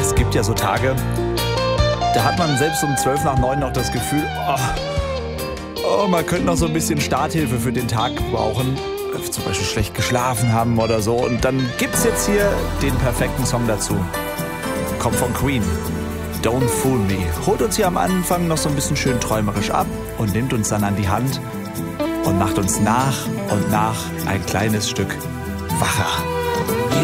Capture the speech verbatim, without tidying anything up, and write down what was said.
Es gibt ja so Tage, da hat man selbst um zwölf nach neun noch das Gefühl, oh, oh, man könnte noch so ein bisschen Starthilfe für den Tag brauchen. Zum Beispiel schlecht geschlafen haben oder so. Und dann gibt's jetzt hier den perfekten Song dazu. Kommt von Queen. Don't Fool Me. Holt uns hier am Anfang noch so ein bisschen schön träumerisch ab und nimmt uns dann an die Hand und macht uns nach und nach ein kleines Stück wacher. You